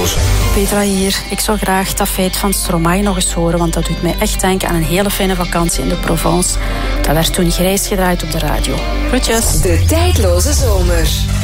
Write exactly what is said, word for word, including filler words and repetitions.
tijdloze. Petra hier. Ik zou graag dat feit van Stromae nog eens horen, want dat doet mij echt denken aan een hele fijne vakantie in de Provence. Dat werd toen grijs gedraaid op de radio. Groetjes. De tijdloze zomer.